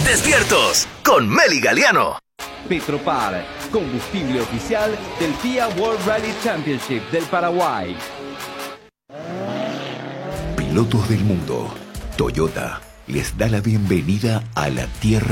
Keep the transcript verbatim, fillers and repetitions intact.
Despiertos con Meli Galiano. Petropar, combustible oficial del F I A World Rally Championship del Paraguay. Pilotos del mundo, Toyota les da la bienvenida a la tierra